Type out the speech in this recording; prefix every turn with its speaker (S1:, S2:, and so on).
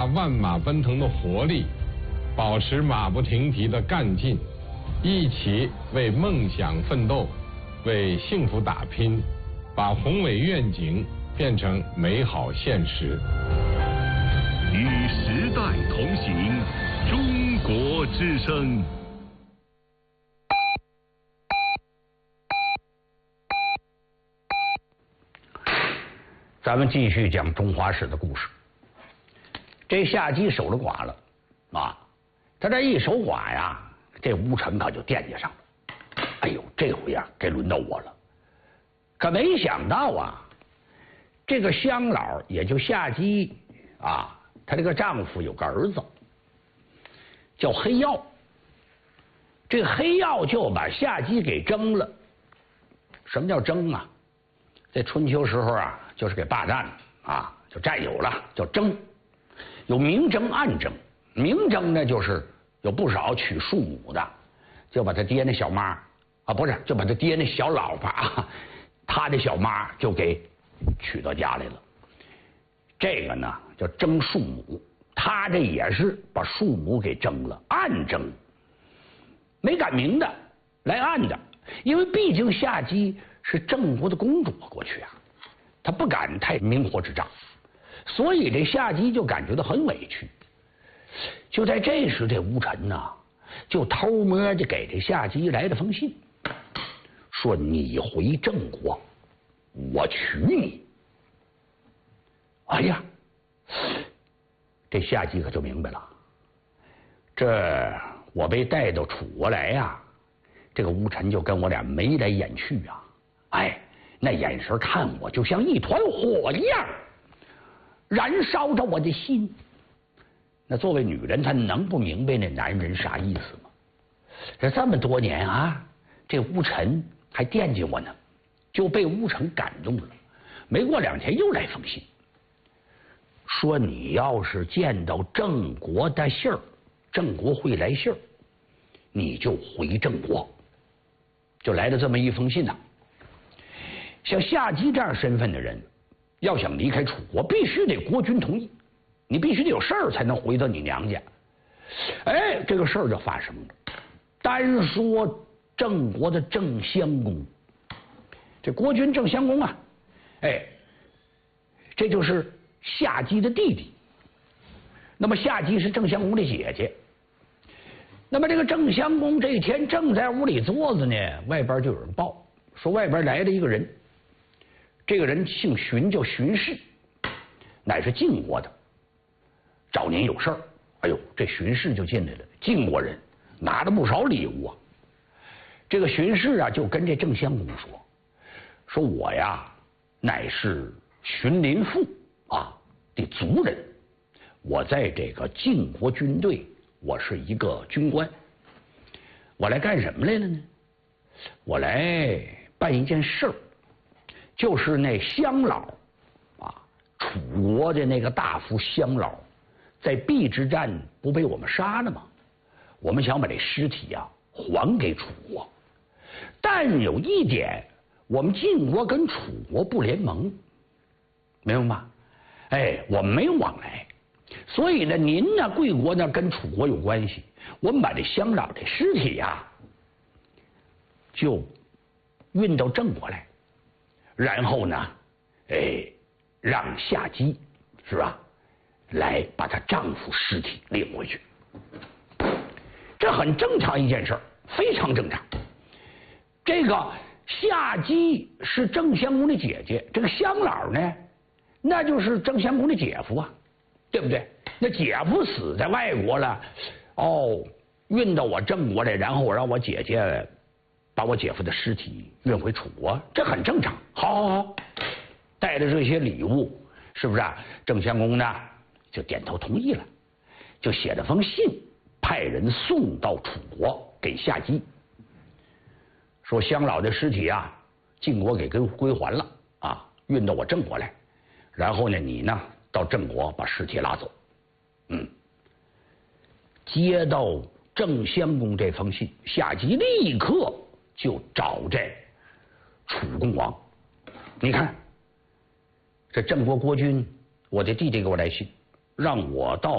S1: 万马奔腾的活力，保持马不停蹄的干劲，一起为梦想奋斗，为幸福打拼，把宏伟愿景变成美好现实。
S2: 与时代同行，中国之声。
S3: 咱们继续讲中华史的故事。这夏姬守了寡了啊，他这一守寡呀，这吴臣可就惦记上了。哎呦，这回呀，该轮到我了。可没想到啊，这个乡老也就夏姬啊，她这个丈夫有个儿子叫黑曜，这黑曜就把夏姬给征了。什么叫征啊？在春秋时候啊，就是给霸占啊，就占有了，叫征。有明征暗征，明征呢就是有不少娶庶母的，就把他爹那小妈啊，不是，就把他爹那小老婆啊，他的小妈就给娶到家来了。这个呢叫征庶母，他这也是把庶母给征了，暗征，没赶明的来暗的，因为毕竟夏姬是郑国的公主过去啊，他不敢太明火之仗，所以这夏姬就感觉到很委屈。就在这时，这吴臣呐就偷摸的给这夏姬来了封信，说你回郑国，我娶你。哎呀，这夏姬可就明白了，这我被带到楚国来呀，这个吴臣就跟我俩眉来眼去啊，哎，那眼神看我就像一团火一样，燃烧着我的心。那作为女人，她能不明白那男人啥意思吗？这么多年啊，这吴臣还惦记我呢，就被吴臣感动了。没过2天又来封信，说你要是见到郑国的信儿，郑国会来信儿，你就回郑国。就来了这么一封信呐。像夏姬这样身份的人，要想离开楚国，必须得国君同意，你必须得有事儿才能回到你娘家。哎，这个事儿就发生了。单说郑国的郑襄公，这国君郑襄公啊，哎，这就是夏姬的弟弟。那么夏姬是郑襄公的姐姐。那么这个郑襄公这一天正在屋里坐着呢，外边就有人报说外边来了一个人，这个人姓荀，叫荀氏，乃是晋国的，找您有事儿。哎呦，这荀氏就进来了，晋国人拿了不少礼物啊。这个荀氏啊，就跟这郑襄公说我呀，乃是荀林父啊的族人，我在这个晋国军队，我是一个军官，我来干什么来了呢？我来办一件事儿，就是那乡老啊，楚国的那个大夫乡老，在邲之战不被我们杀了吗？我们想把这尸体啊还给楚国，但有一点，我们晋国跟楚国不联盟，明白吗？哎，我们没有往来。所以呢，您呢，贵国呢跟楚国有关系，我们把这乡老的尸体呀，就运到郑国来，然后呢，哎，让夏姬是吧，来把她丈夫尸体领回去。这很正常一件事儿，非常正常。这个夏姬是郑襄公的姐姐，这个乡老呢，那就是郑襄公的姐夫啊。对不对？那姐夫死在外国了，哦，运到我郑国来，然后我让我姐姐把我姐夫的尸体运回楚国，这很正常。好，带着这些礼物，是不是啊？郑襄公呢就点头同意了，就写了封信，派人送到楚国给夏姬，说乡老的尸体啊，晋国给归还了啊，运到我郑国来，然后呢，你呢？到郑国把尸体拉走。接到郑襄公这封信，夏姬立刻就找这楚共王。你看，这郑国国君，我的弟弟给我来信，让我到